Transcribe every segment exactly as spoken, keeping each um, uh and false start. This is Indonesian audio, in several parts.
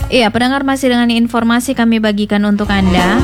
Iya, pendengar, masih dengan informasi kami bagikan untuk Anda.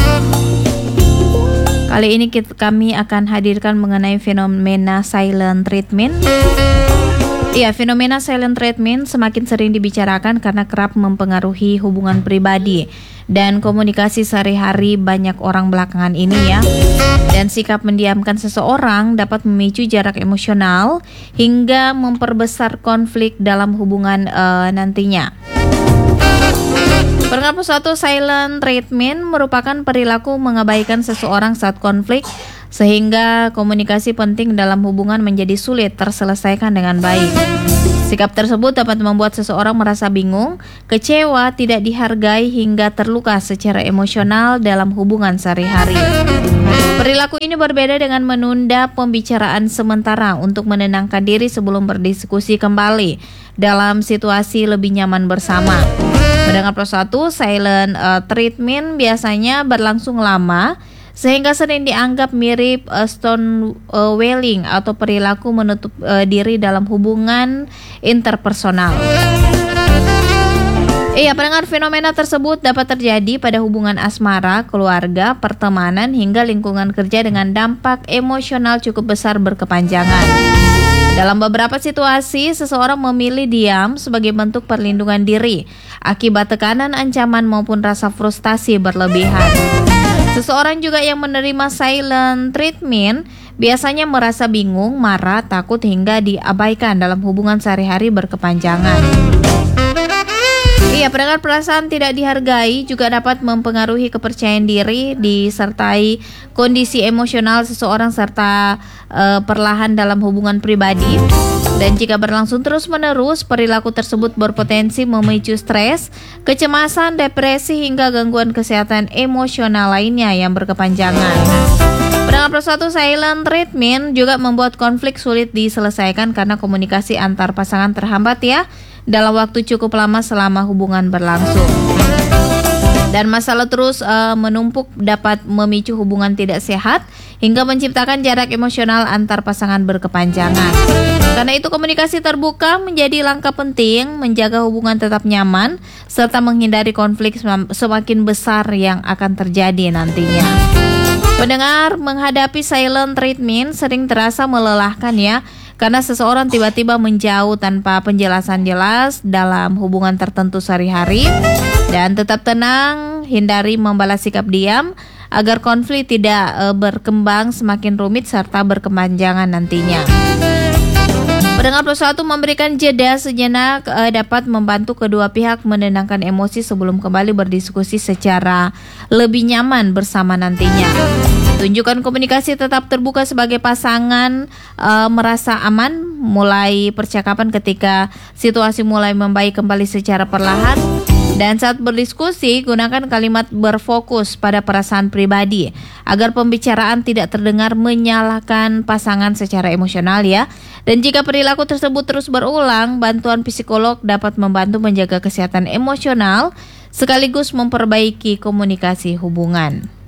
Kali ini kita, kami akan hadirkan mengenai fenomena silent treatment. Iya, fenomena silent treatment semakin sering dibicarakan karena kerap mempengaruhi hubungan pribadi dan komunikasi sehari-hari banyak orang belakangan ini ya. Dan sikap mendiamkan seseorang dapat memicu jarak emosional hingga memperbesar konflik dalam hubungan uh, nantinya. Pendengar satu, silent treatment merupakan perilaku mengabaikan seseorang saat konflik sehingga komunikasi penting dalam hubungan menjadi sulit terselesaikan dengan baik. Sikap tersebut dapat membuat seseorang merasa bingung, kecewa, tidak dihargai hingga terluka secara emosional dalam hubungan sehari-hari. Perilaku ini berbeda dengan menunda pembicaraan sementara untuk menenangkan diri sebelum berdiskusi kembali dalam situasi lebih nyaman bersama. Pendengar Pro satu, silent uh, treatment biasanya berlangsung lama sehingga sering dianggap mirip uh, stonewalling atau perilaku menutup uh, diri dalam hubungan interpersonal. Iya, pendengar, fenomena tersebut dapat terjadi pada hubungan asmara, keluarga, pertemanan, hingga lingkungan kerja dengan dampak emosional cukup besar berkepanjangan. Dalam beberapa situasi, seseorang memilih diam sebagai bentuk perlindungan diri akibat tekanan, ancaman, maupun rasa frustasi berlebihan. Seseorang juga yang menerima silent treatment biasanya merasa bingung, marah, takut, hingga diabaikan dalam hubungan sehari-hari berkepanjangan. Iya, pendengar, perasaan tidak dihargai juga dapat mempengaruhi kepercayaan diri, disertai kondisi emosional seseorang serta e, perlahan dalam hubungan pribadi. Dan jika berlangsung terus-menerus, perilaku tersebut berpotensi memicu stres, kecemasan, depresi, hingga gangguan kesehatan emosional lainnya yang berkepanjangan. Pendengar Pro satu, silent treatment juga membuat konflik sulit diselesaikan karena komunikasi antar pasangan terhambat ya dalam waktu cukup lama selama hubungan berlangsung. Dan masalah terus uh, menumpuk dapat memicu hubungan tidak sehat hingga menciptakan jarak emosional antar pasangan berkepanjangan. Karena itu komunikasi terbuka menjadi langkah penting menjaga hubungan tetap nyaman serta menghindari konflik semakin besar yang akan terjadi nantinya. Pendengar, menghadapi silent treatment sering terasa melelahkan ya, karena seseorang tiba-tiba menjauh tanpa penjelasan jelas dalam hubungan tertentu sehari-hari. Dan tetap tenang, hindari membalas sikap diam agar konflik tidak e, berkembang semakin rumit serta berkepanjangan nantinya. Pendengar Pro satu, memberikan jeda sejenak e, dapat membantu kedua pihak menenangkan emosi sebelum kembali berdiskusi secara lebih nyaman bersama nantinya. Tunjukkan komunikasi tetap terbuka sebagai pasangan e, merasa aman, mulai percakapan ketika situasi mulai membaik kembali secara perlahan. Dan saat berdiskusi, gunakan kalimat berfokus pada perasaan pribadi agar pembicaraan tidak terdengar menyalahkan pasangan secara emosional ya. Dan jika perilaku tersebut terus berulang, bantuan psikolog dapat membantu menjaga kesehatan emosional sekaligus memperbaiki komunikasi hubungan.